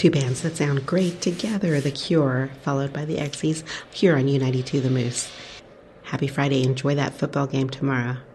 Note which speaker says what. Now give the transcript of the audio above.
Speaker 1: Two bands that sound great together, The Cure, followed by the Exies, here on U92 The Moose. Happy Friday. Enjoy that football game tomorrow.